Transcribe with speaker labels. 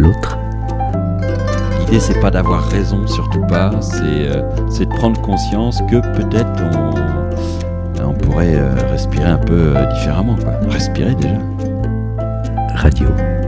Speaker 1: l'autre.
Speaker 2: L'idée, c'est pas d'avoir raison, surtout pas, c'est de prendre conscience que peut-être on pourrait respirer un peu différemment, quoi. Respirer déjà.
Speaker 1: Radio.